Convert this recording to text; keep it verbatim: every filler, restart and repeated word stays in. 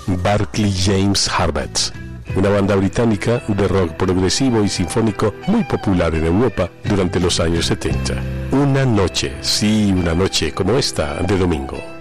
Barclay James Harvard, una banda británica de rock progresivo y sinfónico muy popular en Europa durante los años setenta. Una noche, sí, una noche como esta de domingo.